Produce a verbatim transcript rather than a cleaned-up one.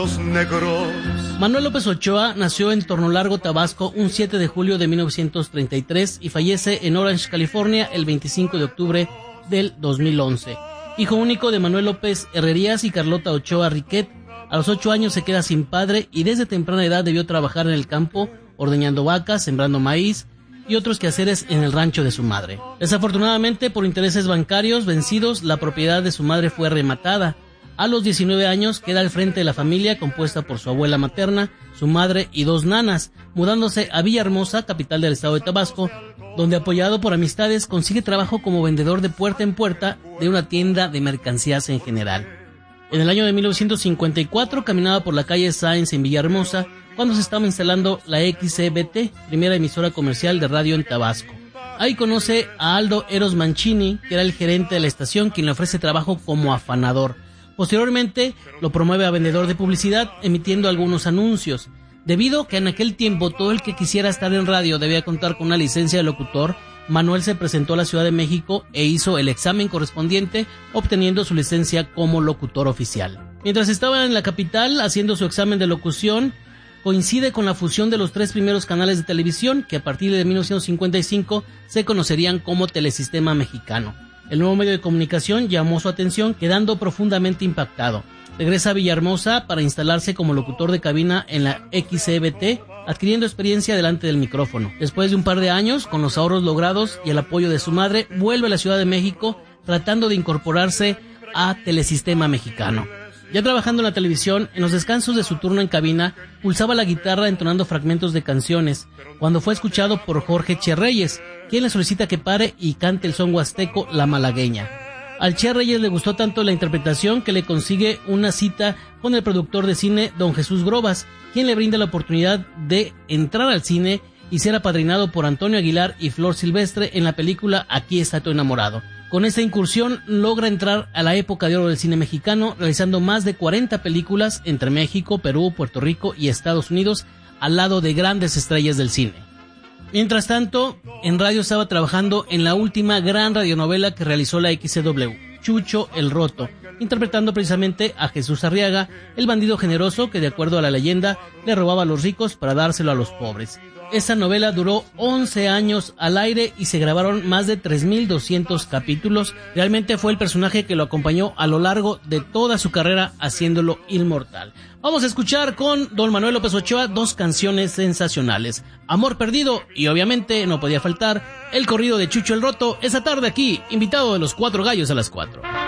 Manuel López Ochoa nació en Tornolargo, Tabasco, un siete de julio de mil novecientos treinta y tres y fallece en Orange, California, el veinticinco de octubre del dos mil once. Hijo único de Manuel López Herrerías y Carlota Ochoa Riquet, a los ocho años se queda sin padre y desde temprana edad debió trabajar en el campo, ordeñando vacas, sembrando maíz y otros quehaceres en el rancho de su madre. Desafortunadamente, por intereses bancarios vencidos, la propiedad de su madre fue rematada. A los diecinueve años queda al frente de la familia compuesta por su abuela materna, su madre y dos nanas, mudándose a Villahermosa, capital del estado de Tabasco, donde apoyado por amistades consigue trabajo como vendedor de puerta en puerta de una tienda de mercancías en general. En el año de mil novecientos cincuenta y cuatro caminaba por la calle Sáenz en Villahermosa cuando se estaba instalando la X C B T, primera emisora comercial de radio en Tabasco. Ahí conoce a Aldo Eros Mancini, que era el gerente de la estación, quien le ofrece trabajo como afanador. Posteriormente lo promueve a vendedor de publicidad, emitiendo algunos anuncios. Debido a que en aquel tiempo todo el que quisiera estar en radio debía contar con una licencia de locutor, Manuel se presentó a la Ciudad de México e hizo el examen correspondiente, obteniendo su licencia como locutor oficial. Mientras estaba en la capital haciendo su examen de locución, coincide con la fusión de los tres primeros canales de televisión que a partir de mil novecientos cincuenta y cinco se conocerían como Telesistema Mexicano. El nuevo medio de comunicación llamó su atención, quedando profundamente impactado. Regresa a Villahermosa para instalarse como locutor de cabina en la X C B T, adquiriendo experiencia delante del micrófono. Después de un par de años, con los ahorros logrados y el apoyo de su madre, vuelve a la Ciudad de México tratando de incorporarse a Telesistema Mexicano. Ya trabajando en la televisión, en los descansos de su turno en cabina, pulsaba la guitarra entonando fragmentos de canciones, cuando fue escuchado por Jorge Che Reyes, quien le solicita que pare y cante el son huasteco La Malagueña. Al Che Reyes le gustó tanto la interpretación que le consigue una cita con el productor de cine Don Jesús Grobas, quien le brinda la oportunidad de entrar al cine y ser apadrinado por Antonio Aguilar y Flor Silvestre en la película Aquí está tu enamorado. Con esta incursión logra entrar a la época de oro del cine mexicano, realizando más de cuarenta películas entre México, Perú, Puerto Rico y Estados Unidos, al lado de grandes estrellas del cine. Mientras tanto, en radio estaba trabajando en la última gran radionovela que realizó la X C W, Chucho el Roto, interpretando precisamente a Jesús Arriaga, el bandido generoso que, de acuerdo a la leyenda, le robaba a los ricos para dárselo a los pobres. Esta novela duró once años al aire y se grabaron más de tres mil doscientos capítulos. Realmente fue el personaje que lo acompañó a lo largo de toda su carrera, haciéndolo inmortal. Vamos a escuchar con don Manuel López Ochoa dos canciones sensacionales: Amor Perdido y, obviamente, no podía faltar el corrido de Chucho el Roto, esa tarde aquí, invitado de los Cuatro Gallos a las cuatro.